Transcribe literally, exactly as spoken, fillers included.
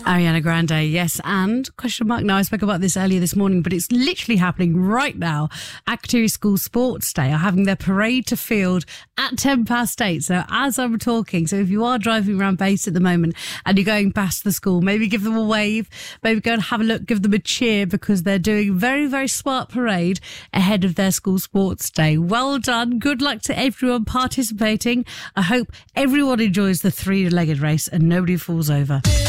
Ariana Grande, yes, and question mark. Now, I spoke about this earlier this morning, but it's literally happening right now. Active School Sports Day are having their parade to field at ten past eight. So as I'm talking, so if you are driving around base at the moment and you're going past the school, maybe give them a wave, maybe go and have a look, give them a cheer, because they're doing a very, very smart parade ahead of their school sports day. Well done. Good luck to everyone participating. I hope everyone enjoys the three-legged race and nobody falls over.